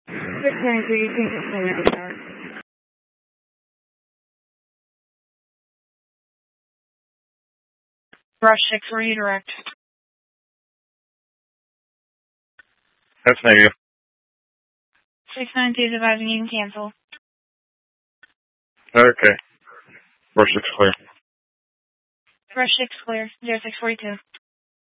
693, you can just stay with power. Brush 6, redirect. That's negative. 692 is advising you can cancel. Okay. Brush 6 clear. Brush 6 clear. 0642.